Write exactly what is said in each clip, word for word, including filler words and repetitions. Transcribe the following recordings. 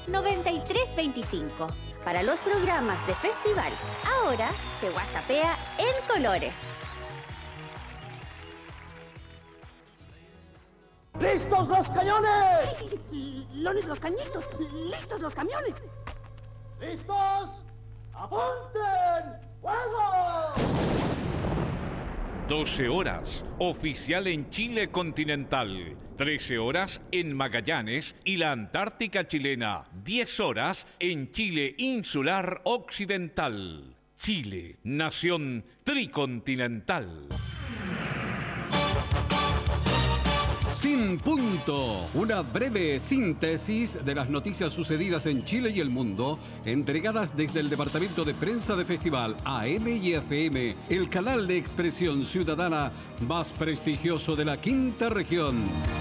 noventa y tres veinticinco. Para los programas de festival, ahora se whatsappea en colores. ¡Listos los cañones! ¡Lones los cañitos! ¡Listos los camiones! ¿Listos? ¡Apunten! ¡Fuego! doce horas, oficial en Chile continental. trece horas en Magallanes y la Antártica chilena. diez horas en Chile insular occidental. Chile, nación tricontinental. Sin punto, una breve síntesis de las noticias sucedidas en Chile y el mundo, entregadas desde el Departamento de Prensa de Festival A M y F M, el canal de expresión ciudadana más prestigioso de la quinta región.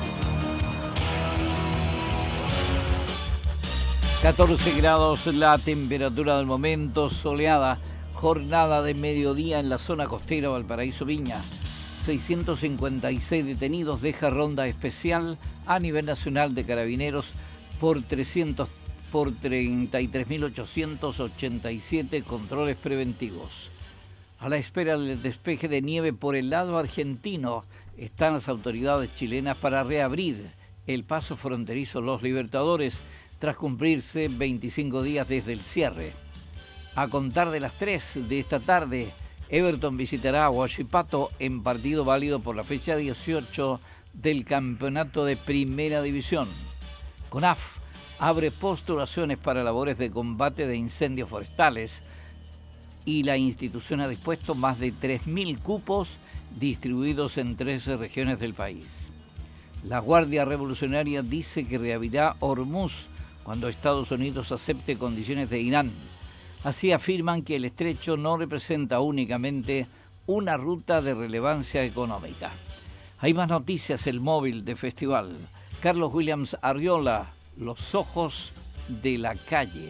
catorce grados la temperatura del momento, soleada, jornada de mediodía en la zona costera Valparaíso Viña. seiscientos cincuenta y seis detenidos, deja ronda especial a nivel nacional de carabineros por trescientos por treinta y tres mil ochocientos ochenta y siete controles preventivos. A la espera del despeje de nieve por el lado argentino, están las autoridades chilenas para reabrir el paso fronterizo Los Libertadores tras cumplirse veinticinco días desde el cierre. A contar de las tres de esta tarde, Everton visitará a Huachipato en partido válido por la fecha dieciocho del campeonato de Primera División. CONAF abre postulaciones para labores de combate de incendios forestales y la institución ha dispuesto más de tres mil cupos distribuidos en trece regiones del país. La Guardia Revolucionaria dice que reabrirá Hormuz cuando Estados Unidos acepte condiciones de Irán. Así afirman que el estrecho no representa únicamente una ruta de relevancia económica. Hay más noticias, el móvil de festival. Carlos Williams Arriola, los ojos de la calle.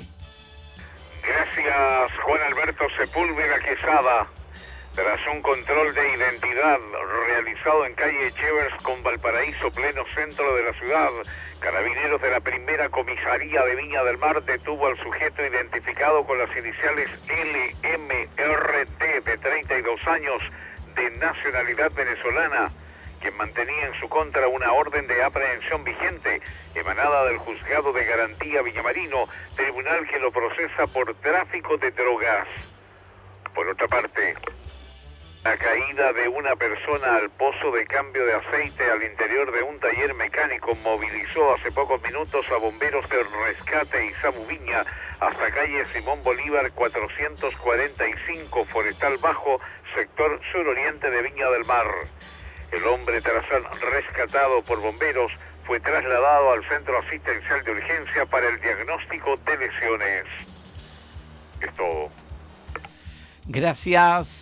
Gracias, Juan Alberto Sepúlveda Quesada. Tras un control de identidad realizado en calle Chevers con Valparaíso, pleno centro de la ciudad, Carabineros de la primera comisaría de Viña del Mar detuvo al sujeto identificado con las iniciales L M R T de treinta y dos años, de nacionalidad venezolana, quien mantenía en su contra una orden de aprehensión vigente, emanada del Juzgado de Garantía Villamarino, tribunal que lo procesa por tráfico de drogas. Por otra parte, la caída de una persona al pozo de cambio de aceite al interior de un taller mecánico movilizó hace pocos minutos a bomberos del rescate Isamu Viña hasta calle Simón Bolívar cuatrocientos cuarenta y cinco, Forestal Bajo, sector suroriente de Viña del Mar. El hombre, tras ser rescatado por bomberos, fue trasladado al centro asistencial de urgencia para el diagnóstico de lesiones. Es todo. Gracias.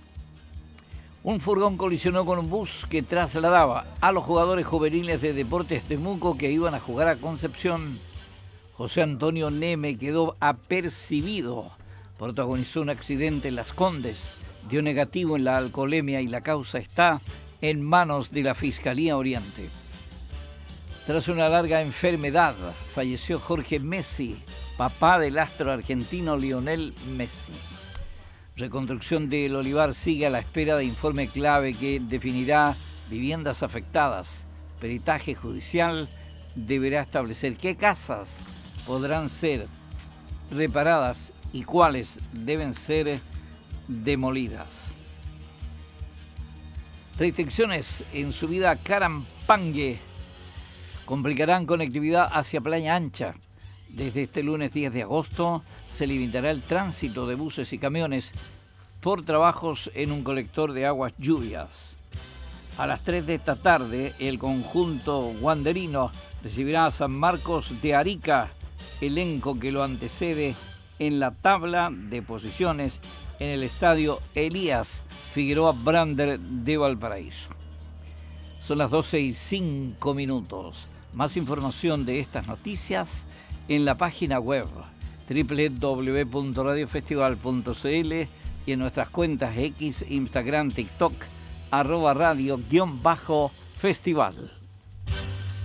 Un furgón colisionó con un bus que trasladaba a los jugadores juveniles de Deportes Temuco que iban a jugar a Concepción. José Antonio Neme quedó apercibido. Protagonizó un accidente en Las Condes. Dio negativo en la alcoholemia y la causa está en manos de la Fiscalía Oriente. Tras una larga enfermedad, falleció Jorge Messi, papá del astro argentino Lionel Messi. Reconstrucción del Olivar sigue a la espera de informe clave que definirá viviendas afectadas. Peritaje judicial deberá establecer qué casas podrán ser reparadas y cuáles deben ser demolidas. Restricciones en subida a Carampangue complicarán conectividad hacia Playa Ancha. Desde este lunes diez de agosto se limitará el tránsito de buses y camiones por trabajos en un colector de aguas lluvias. A las tres de esta tarde, el conjunto wanderino recibirá a San Marcos de Arica, elenco que lo antecede en la tabla de posiciones en el estadio Elías Figueroa Brander de Valparaíso. Son las doce y cinco minutos. Más información de estas noticias en la página web doble u doble u doble u punto radio festival punto c l y en nuestras cuentas X, Instagram, TikTok, arroba radio guión bajo festival.